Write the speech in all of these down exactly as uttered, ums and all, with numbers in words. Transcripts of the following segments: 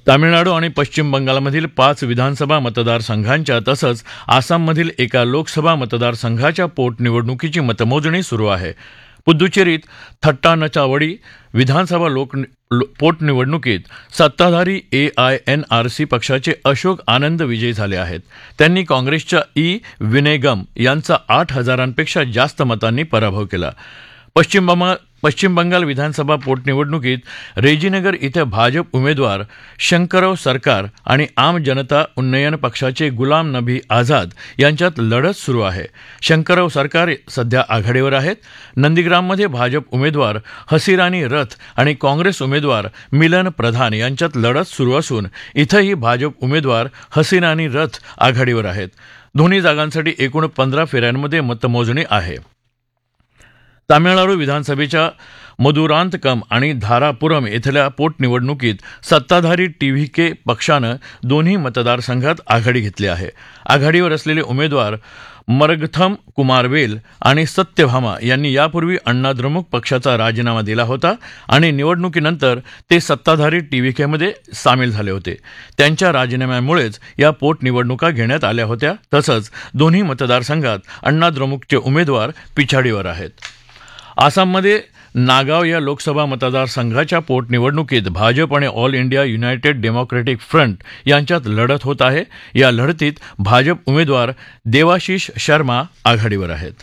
तामिळनाडू आणि पश्चिम बंगालमधील पाच विधानसभा मतदारसंघांच्या तसंच आसाममधील एका लोकसभा मतदारसंघाच्या पोटनिवडणुकीची मतमोजणी सुरू आहे. पुद्दुचेरीत थट्टानचावडी विधानसभा लोक पोटनिवडणुकीत सत्ताधारी ए आय एन आर सी पक्षाचे अशोक आनंद विजयी झाले आहेत. त्यांनी काँग्रेसच्या ई विनेगम यांचा आठ हजारांपेक्षा जास्त मतांनी पराभव केला. पश्चिम बंगाल पश्चिम बंगाल विधानसभा पोटनिवडणुकीत रेजीनगर इथं भाजप उमेदवार शंकरराव सरकार आणि आम जनता उन्नयन पक्षाचे गुलाम नबी आझाद यांच्यात लढत सुरू आहे. शंकरराव सरकार सध्या आघाडीवर आहेत. नंदीग्राममध्ये भाजप उमेदवार हसीरानी रथ आणि काँग्रेस उमेदवार मिलन प्रधान यांच्यात लढत सुरू असून इथंही भाजप उमेदवार हसीरानी रथ आघाडीवर आहेत. दोन्ही जागांसाठी एकूण पंधरा फेऱ्यांमध्ये मतमोजणी आहे. तामिळनाडू विधानसभेच्या मदुरांतकम आणि धारापुरम इथल्या पोटनिवडणुकीत सत्ताधारी टी व्ही के पक्षानं दोन्ही मतदारसंघात आघाडी घेतली आहे. आघाडीवर असलेले उमेदवार मरगथम कुमारवेल आणि सत्यभामा यांनी यापूर्वी अण्णाद्रमुक पक्षाचा राजीनामा दिला होता आणि निवडणुकीनंतर ते सत्ताधारी टी व्ही केमध्ये सामील झाले होते. त्यांच्या राजीनाम्यामुळेच या पोटनिवडणुका घेण्यात आल्या होत्या. तसंच दोन्ही मतदारसंघात अण्णाद्रमुकचे उमेदवार पिछाडीवर आहेत. आसाममध्ये नागाव या लोकसभा मतदारसंघाच्या पोटनिवडणुकीत भाजप आणि all India United democratic front यांच्यात लढत होत आहे. या लढतीत भाजप उमेदवार देवाशिष शर्मा आघाडीवर आहेत.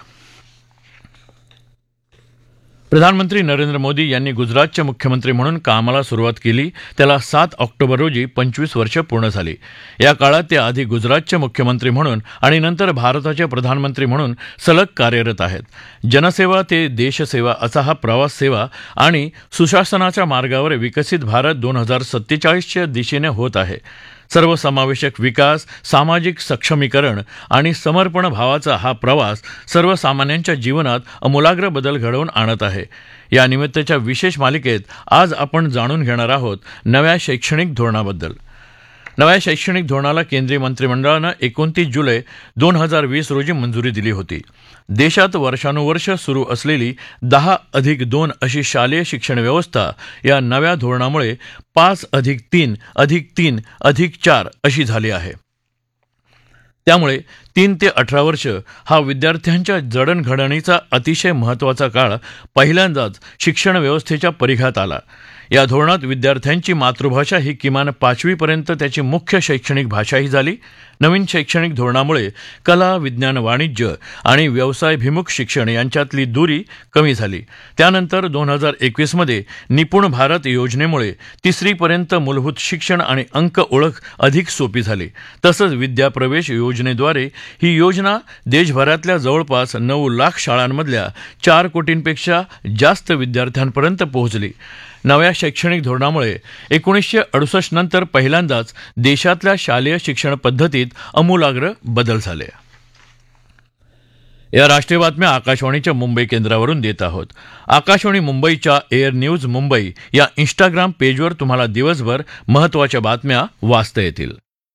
प्रधानमंत्री नरेंद्र मोदी यांनी गुजरातचे मुख्यमंत्री म्हणून कामाला सुरुवात केली. त्याला सात ऑक्टोबर रोजी पंचवीस वर्ष पूर्ण झाली. या काळात ते आधी गुजरातचे मुख्यमंत्री म्हणून आणि नंतर भारताचे प्रधानमंत्री म्हणून सलग कार्यरत आहेत. जनसेवा ते देशसेवा असा हा प्रवास सेवा आणि सुशासनाच्या मार्गावर विकसित भारत दोन हजार सत्तेचाळीसच्या दिशेने होत आहे. सर्वसमावेशक विकास, सामाजिक सक्षमीकरण आणि समर्पण भावाचा हा प्रवास सर्वसामान्यांच्या जीवनात आमूलाग्र बदल घडवून आणत आहे. या निमित्ताच्या विशेष मालिकेत आज आपण जाणून घेणार आहोत नव्या शैक्षणिक धोरणाबद्दल. नव्या शैक्षणिक धोरणाला केंद्रीय मंत्रिमंडळानं एकोणतीस जुलै दोन हजार वीस रोजी मंजुरी दिली होती. देशात वर्षानुवर्ष सुरू असलेली दहा अधिक दोन अशी शालेय शिक्षण व्यवस्था या नव्या धोरणामुळे पाच अधिक तीन अधिक तीन अधिक चार अशी झाली आहे. त्यामुळे तीन ते अठरा वर्ष हा विद्यार्थ्यांच्या जडणघडणीचा अतिशय महत्त्वाचा काळ पहिल्यांदाच शिक्षण व्यवस्थेच्या परिघात आला. या धोरणात विद्यार्थ्यांची मातृभाषा ही किमान पाचवीपर्यंत त्याची मुख्य शैक्षणिक भाषाही झाली. नवीन शैक्षणिक धोरणामुळे कला, विज्ञान, वाणिज्य आणि व्यवसायभिमुख शिक्षण यांच्यातली दूरी कमी झाली. त्यानंतर दोन हजार एकवीसमध्ये निपुण भारत योजनेमुळे तिसरीपर्यंत मूलभूत शिक्षण आणि अंक ओळख अधिक सोपी झाली. तसंच विद्याप्रवेश योजनेद्वारे ही योजना देशभरातल्या जवळपास नऊ लाख शाळांमधल्या चार कोटींपेक्षा जास्त विद्यार्थ्यांपर्यंत पोहोचली. नव्या शैक्षणिक धोरणामुळे एकोणीसशे अडुसष्ट नंतर पहिल्यांदाच देशातल्या शालेय शिक्षण पद्धतीत आमूलाग्र बदल झाले. या राष्ट्रीय बातम्या आकाशवाणीच्या मुंबई केंद्रावरून देत आहोत. आकाशवाणी मुंबईच्या एअर न्यूज मुंबई या इंस्टाग्राम पेजवर तुम्हाला दिवसभर महत्त्वाच्या बातम्या वाचता येतील.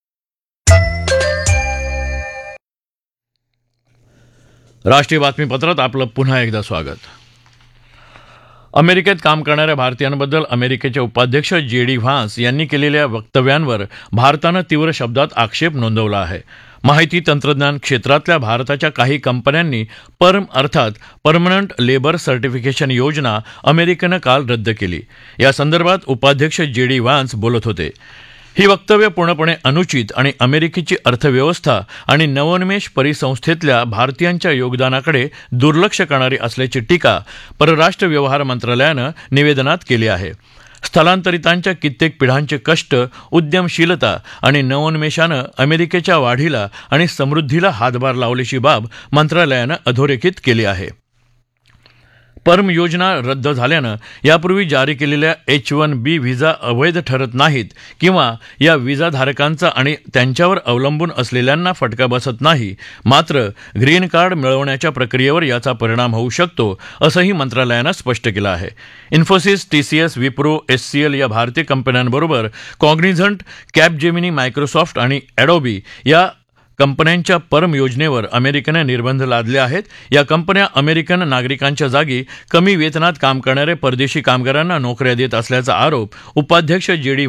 राष्ट्रीय बातमीपत्रात आपलं पुन्हा एकदा स्वागत. अमेरिकेत काम करणाऱ्या भारतीयांबद्दल अमेरिकेचे उपाध्यक्ष जे डी व्हान्स यांनी केलेल्या वक्तव्यांवर भारतानं तीव्र शब्दात आक्षेप नोंदवला आहे. माहिती तंत्रज्ञान क्षेत्रातल्या भारताच्या काही कंपन्यांनी पर्म अर्थात परमनंट लेबर सर्टिफिकेशन योजना अमेरिकेनं काल रद्द केली. या संदर्भात उपाध्यक्ष जे डी व्हान्स बोलत होते. ही वक्तव्य पूर्णपणे अनुचित आणि अमेरिकेची अर्थव्यवस्था आणि नवोन्मेष परिसंस्थेतल्या भारतीयांच्या योगदानाकडे दुर्लक्ष करणारी असल्याची टीका परराष्ट्र व्यवहार मंत्रालयानं निवेदनात केली आहे. स्थलांतरितांच्या कित्येक पिढ्यांचे कष्ट, उद्यमशीलता आणि नवोन्मेषानं अमेरिकेच्या वाढीला आणि समृद्धीला हातभार लावल्याची बाब मंत्रालयानं अधोरेखित केली आहे. पर्म योजना रद्द झाल्यानं यापूर्वी जारी केलेल्या एच वन बी व्हिसा अवैध ठरत नाहीत किंवा या व्हिसाधारकांचा आणि त्यांच्यावर अवलंबून असलेल्यांना फटका बसत नाही. मात्र ग्रीन कार्ड मिळवण्याच्या प्रक्रियेवर याचा परिणाम होऊ शकतो असंही मंत्रालयानं स्पष्ट केलं आहे. इन्फोसिस, टीसीएस, विप्रो, एससीएल या भारतीय कंपन्यांबरोबर कॉग्निझंट, कॅपजेमिनी, मायक्रोसॉफ्ट आणि ॲडोबी या कंपन्यांच्या पर्म योजनेवर अमेरिकेनं निर्बंध लादले आहेत. या कंपन्या अमेरिकन नागरिकांच्या जागी कमी वेतनात काम करणाऱ्या परदेशी कामगारांना नोकऱ्या देत असल्याचा आरोप उपाध्यक्ष जे डी